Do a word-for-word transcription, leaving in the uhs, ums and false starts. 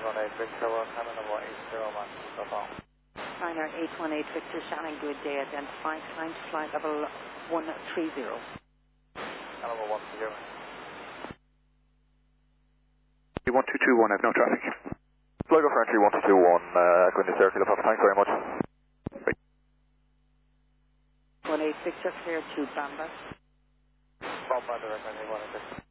one eight Victor, welcome on one eight zero one, so far. Ryanair eight one eight Victor, Shannon, good day, identify, climb to flight level one three zero. Level one three zero. one two two one, I have no traffic. Flag off entry one two two one, uh, going to circle, thanks very much. one eight Victor, clear to Bamba. Bamba, direct, one eight Victor.